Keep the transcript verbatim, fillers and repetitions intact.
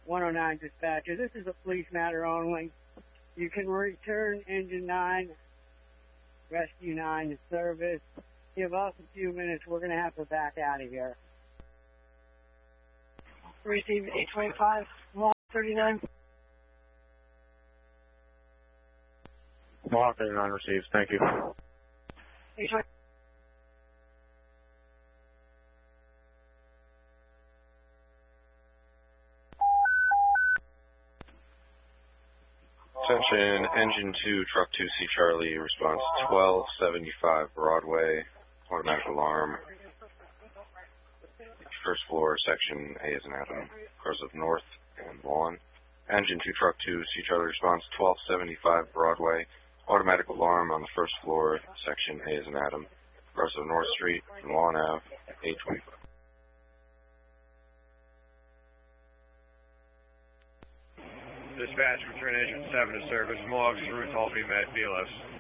one oh nine dispatcher. This is a police matter only. You can return engine nine, rescue nine to service. Give us a few minutes. We're going to have to back out of here. Receive eight twenty-five, Mohawk thirty-nine. Mohawk thirty-nine receives. Thank you. eight twenty. Attention, engine two, truck two, C Charlie, response twelve seventy-five Broadway, automatic alarm, first floor, section A is an Adam, cars of north and lawn. Engine two, truck two, C Charlie, response twelve seventy-five Broadway, automatic alarm on the first floor, section A is an Adam, cars of North Street and Lawn Ave, eight twenty-five. Dispatch, return engine seven to service. Mohawk's route, Albany, Met, B L S.